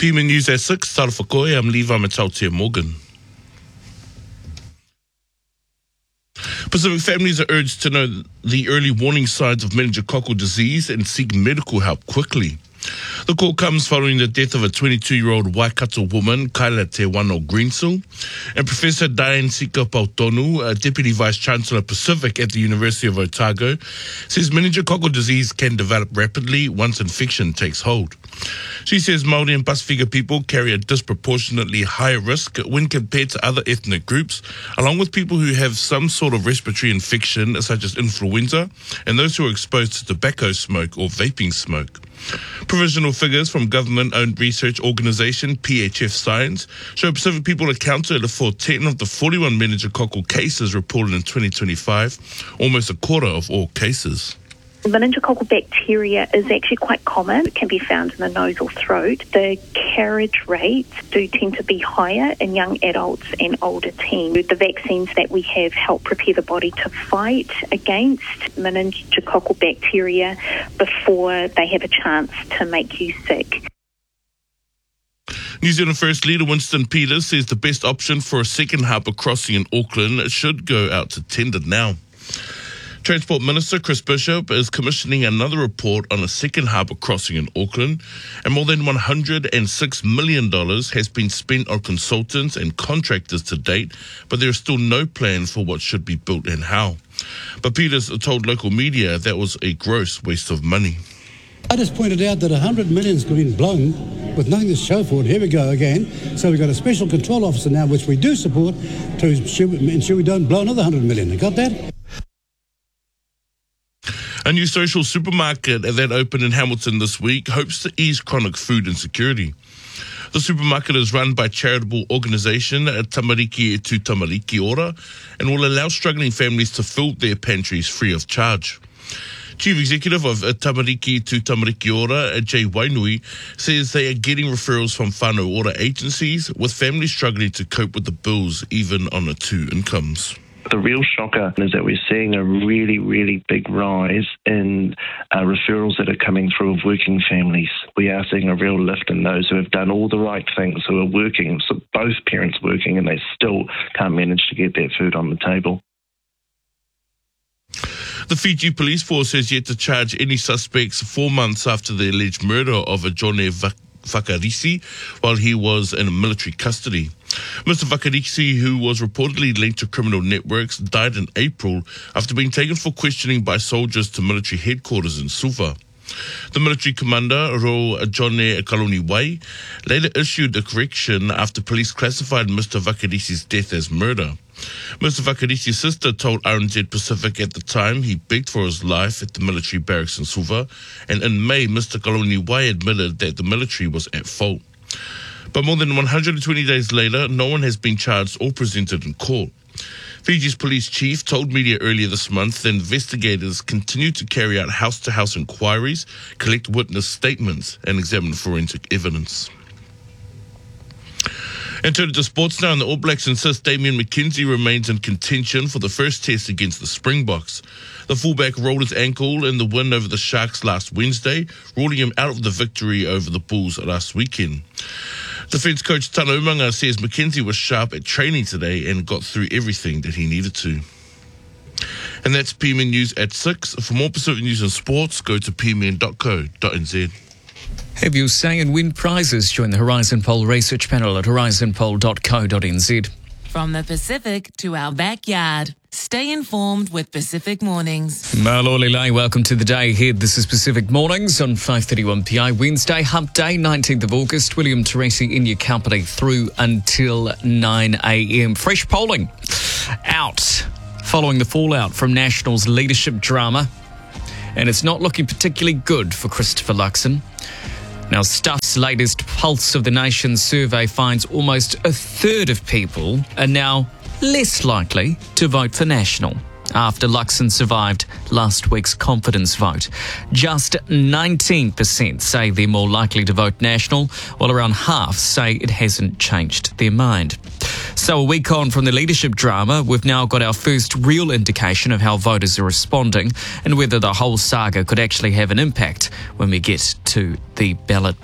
PM News at 6, Tara Whakoe, I'm Levi Matautia Morgan. Pacific families are urged to know the early warning signs of meningococcal disease and seek medical help quickly. The call comes following the death of a 22-year-old Waikato woman, Kaila Te Wano Greensill, and Professor Diane Sika Pautonu, Deputy Vice-Chancellor Pacific at the University of Otago, says meningococcal disease can develop rapidly once infection takes hold. She says Māori and Pasifika people carry a disproportionately higher risk when compared to other ethnic groups, along with people who have some sort of respiratory infection such as influenza and those who are exposed to tobacco smoke or vaping smoke. Provisional figures from government-owned research organisation PHF Science show Pacific people accounted for 10 of the 41 meningococcal cases reported in 2025, almost a quarter of all cases. Meningococcal bacteria is actually quite common. It can be found in the nose or throat. The carriage rates do tend to be higher in young adults and older teens. The vaccines that we have help prepare the body to fight against meningococcal bacteria before they have a chance to make you sick. New Zealand First Leader Winston Peters says the best option for a second harbour crossing in Auckland should go out to tender now. Transport Minister Chris Bishop is commissioning another report on a second harbour crossing in Auckland, and more than $106 million has been spent on consultants and contractors to date, but there is still no plan for what should be built and how. But Peters told local media that was a gross waste of money. I just pointed out that $100 million's been blown with nothing to show for it. Here we go again. So we've got a special control officer now, which we do support, to ensure we don't blow another $100 million. You got that? A new social supermarket that opened in Hamilton this week hopes to ease chronic food insecurity. The supermarket is run by charitable organisation Tamariki Tu Tamariki Ora and will allow struggling families to fill their pantries free of charge. Chief Executive of Tamariki Tu Tamariki Ora, Jay Wainui, says they are getting referrals from whānau ora agencies, with families struggling to cope with the bills even on the two incomes. The real shocker is that we're seeing a really, really big rise in referrals that are coming through of working families. We are seeing a real lift in those who have done all the right things, who are working, so both parents working, and they still can't manage to get that food on the table. The Fiji Police Force has yet to charge any suspects 4 months after the alleged murder of a John Vakarisi while he was in military custody. Mr. Vakarisi, who was reportedly linked to criminal networks, died in April after being taken for questioning by soldiers to military headquarters in Suva. The military commander, Ro Jone Kaloniwai, later issued a correction after police classified Mr. Vakarisi's death as murder. Mr. Vakarisi's sister told RNZ Pacific at the time he begged for his life at the military barracks in Suva, and in May, Mr. Kaloniwai admitted that the military was at fault. But more than 120 days later, no one has been charged or presented in court. Fiji's police chief told media earlier this month that investigators continue to carry out house-to-house inquiries, collect witness statements, and examine forensic evidence. And turning to sports now, and the All Blacks insist Damian McKenzie remains in contention for the first test against the Springboks. The fullback rolled his ankle in the win over the Sharks last Wednesday, ruling him out of the victory over the Bulls last weekend. Defence coach Tana Umanga says McKenzie was sharp at training today and got through everything that he needed to. And that's PMN News at 6. For more Pacific News and sports, go to pmn.co.nz. Have your say and win prizes. Join the Horizon Poll research panel at horizonpoll.co.nz. From the Pacific to our backyard. Stay informed with Pacific Mornings. Maloli Lai, welcome to the day ahead. This is Pacific Mornings on 5:31 PI, Wednesday, Hump Day, 19th of August. William Teresi in your company through until 9 a.m. Fresh polling out following the fallout from National's leadership drama. And it's not looking particularly good for Christopher Luxon. Now, Stuff's latest Pulse of the Nation survey finds almost a third of people are now less likely to vote for National after Luxon survived last week's confidence vote. Just 19% say they're more likely to vote National, while around half say it hasn't changed their mind. So a week on from the leadership drama, we've now got our first real indication of how voters are responding and whether the whole saga could actually have an impact when we get to the ballot box.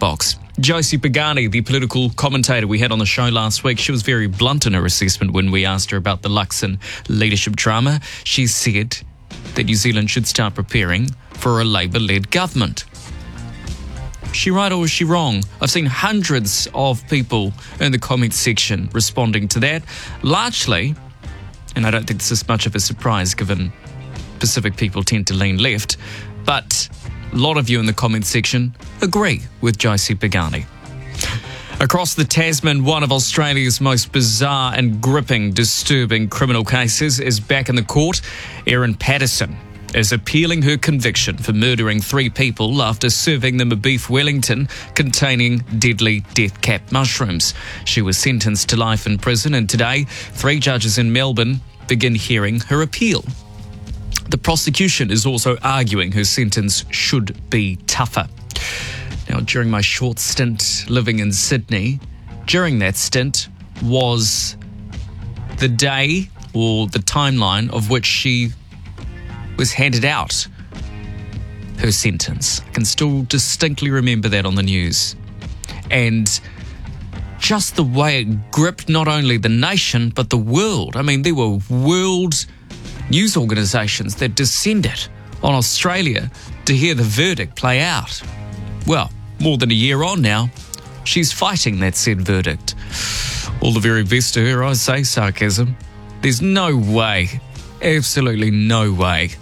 Josie Pagani, the political commentator we had on the show last week, she was very blunt in her assessment when we asked her about the Luxon leadership drama. She said that New Zealand should start preparing for a Labour-led government. Was she right or was she wrong? I've seen hundreds of people in the comments section responding to that, largely, and I don't think this is much of a surprise given Pacific people tend to lean left, but a lot of you in the comments section agree with Josie Pagani. Across the Tasman, one of Australia's most bizarre and gripping, disturbing criminal cases is back in the court. Erin Patterson is appealing her conviction for murdering 3 people after serving them a beef Wellington containing deadly death cap mushrooms. She was sentenced to life in prison, and today 3 judges in Melbourne begin hearing her appeal. The prosecution is also arguing her sentence should be tougher. Now, during my short stint living in Sydney, during that stint was the day or the timeline of which she was handed out her sentence. I can still distinctly remember that on the news. And just the way it gripped not only the nation, but the world. I mean, there were world news organisations that descended on Australia to hear the verdict play out. Well, more than a year on now, she's fighting that said verdict. All the very best to her, I say, sarcasm. There's no way, absolutely no way,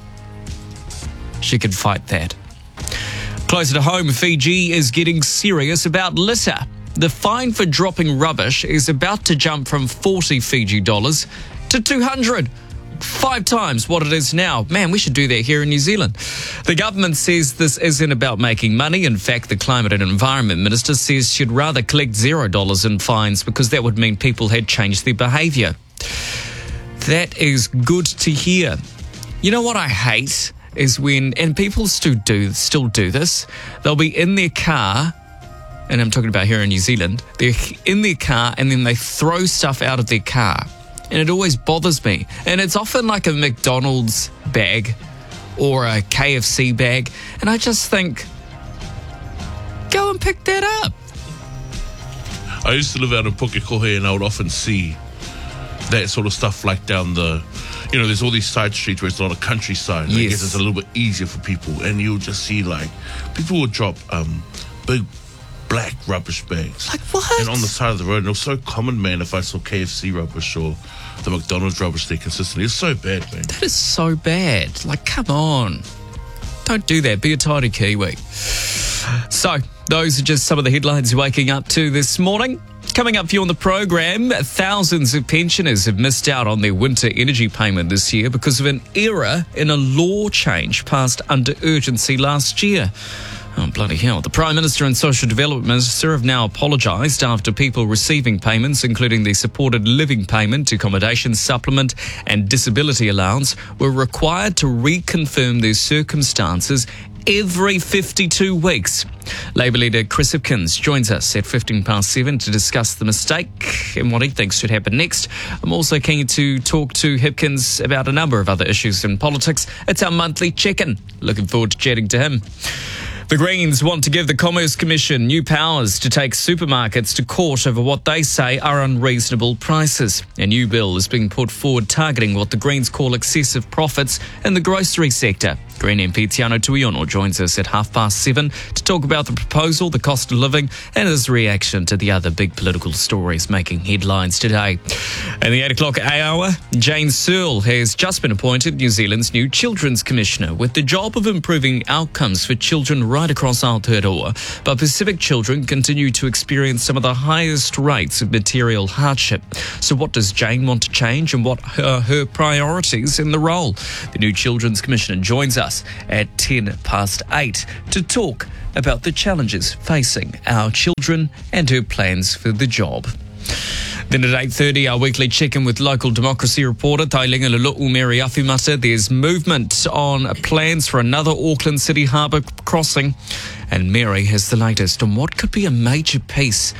she could fight that. Closer to home, Fiji is getting serious about litter. The fine for dropping rubbish is about to jump from 40 Fiji dollars to 200. 5 times what it is now. Man, we should do that here in New Zealand. The government says this isn't about making money. In fact, the Climate and Environment Minister says she'd rather collect $0 in fines because that would mean people had changed their behaviour. That is good to hear. You know what I hate is when, and people still do this, they'll be in their car, and I'm talking about here in New Zealand, they're in their car and then they throw stuff out of their car. And it always bothers me. And it's often like a McDonald's bag or a KFC bag. And I just think, go and pick that up. I used to live out in Pukekohe, and I would often see that sort of stuff like down the, there's all these side streets where it's a lot of countryside. Yes. I guess it's a little bit easier for people. And you'll just see like, people will drop big black rubbish bags. Like what? And on the side of the road. And it was so common, man, if I saw KFC rubbish or the McDonald's rubbish there consistently. It's so bad, man. That is so bad. Like, come on. Don't do that. Be a tidy Kiwi. So, those are just some of the headlines you're waking up to this morning. Coming up for you on the program, thousands of pensioners have missed out on their winter energy payment this year because of an error in a law change passed under urgency last year. Oh, bloody hell. The Prime Minister and Social Development Minister have now apologised after people receiving payments, including the supported living payment, accommodation supplement and disability allowance, were required to reconfirm their circumstances every 52 weeks. Labour leader Chris Hipkins joins us at 7:15 to discuss the mistake and what he thinks should happen next. I'm also keen to talk to Hipkins about a number of other issues in politics. It's our monthly check-in. Looking forward to chatting to him. The Greens want to give the Commerce Commission new powers to take supermarkets to court over what they say are unreasonable prices. A new bill is being put forward targeting what the Greens call excessive profits in the grocery sector. Green MP Tiano Tuiono joins us at 7:30 to talk about the proposal, the cost of living, and his reaction to the other big political stories making headlines today. In the 8 o'clock hour, Jane Searle has just been appointed New Zealand's new Children's Commissioner with the job of improving outcomes for children right across Aotearoa. But Pacific children continue to experience some of the highest rates of material hardship. So what does Jane want to change, and what are her priorities in the role? The new Children's Commissioner joins us at 8:10 to talk about the challenges facing our children and her plans for the job. Then at 8:30, our weekly check-in with local democracy reporter Tailinga Lulu'u Mary Afimata. There's movement on plans for another Auckland City Harbour crossing, and Mary has the latest on what could be a major piece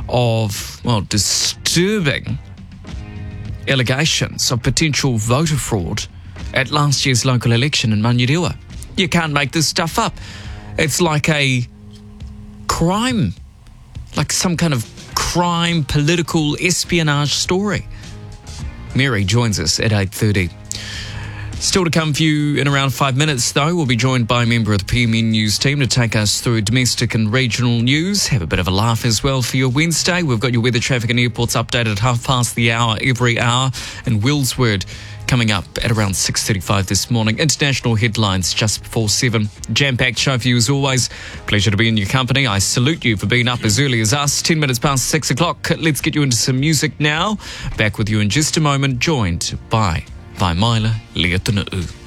of, disturbing allegations of potential voter fraud at last year's local election in Manurewa. You can't make this stuff up. It's like a crime like some kind of crime, political espionage story. Mary joins us at 8:30. Still to come for you in around 5 minutes, though. We'll be joined by a member of the PMN News team to take us through domestic and regional news. Have a bit of a laugh as well for your Wednesday. We've got your weather, traffic and airports updated at 1:30 every hour. And Will's Word coming up at around 6:35 this morning. International headlines just before 7. Jam-packed show for you as always. Pleasure to be in your company. I salute you for being up as early as us. 10 minutes past 6 o'clock. Let's get you into some music now. Back with you in just a moment, joined by Vaimaila Leotuna'u.